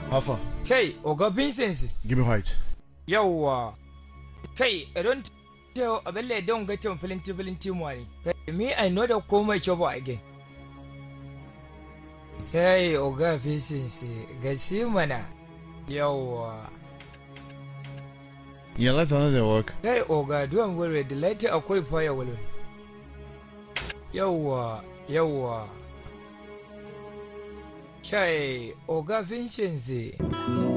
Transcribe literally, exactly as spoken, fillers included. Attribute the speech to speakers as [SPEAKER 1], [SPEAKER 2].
[SPEAKER 1] How far?
[SPEAKER 2] Hey, Oga Vincent.
[SPEAKER 1] Give me white.
[SPEAKER 2] Yawwa. Hey, I don't tell a belly don't get on flinty flinty money. Hey, me, I know the call my trouble again. Hey, Oga Vincent. Gasi mana. Yawwa.
[SPEAKER 1] Your letter doesn't work.
[SPEAKER 2] Hey, Oga, don't worry. The letter a quick fire will. Yawwa, yawwa. Hey, Oga Vincent.